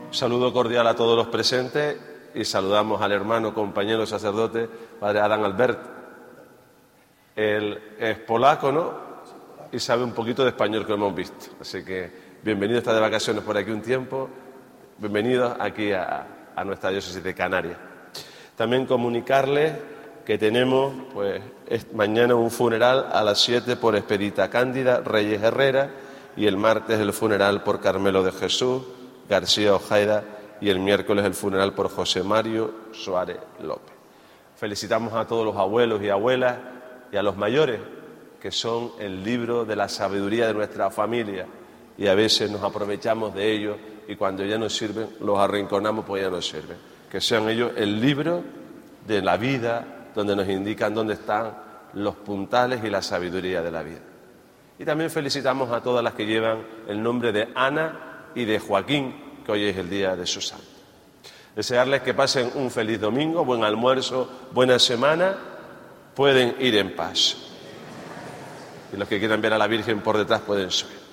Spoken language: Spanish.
Saludo cordial a todos los presentes y saludamos al hermano, compañero sacerdote, padre Adam Albert. Él es polaco, ¿no? Y sabe un poquito de español, que lo hemos visto. Así que bienvenido, está de vacaciones por aquí un tiempo. Bienvenidos aquí a nuestra diócesis de Canarias. También comunicarles que tenemos mañana un funeral a las 7 por Expedita Cándida Reyes Herrera y el martes el funeral por Carmelo de Jesús García Ojeda y el miércoles el funeral por José Mario Suárez López. Felicitamos a todos los abuelos y abuelas y a los mayores, que son el libro de la sabiduría de nuestra familia, y a veces nos aprovechamos de ellos y cuando ya nos sirven los arrinconamos, pues ya nos sirven. Que sean ellos el libro de la vida, donde nos indican dónde están los puntales y la sabiduría de la vida. Y también felicitamos a todas las que llevan el nombre de Ana y de Joaquín, que hoy es el día de su santo. Desearles que pasen un feliz domingo, buen almuerzo, buena semana, pueden ir en paz. Y los que quieran ver a la Virgen por detrás pueden subir.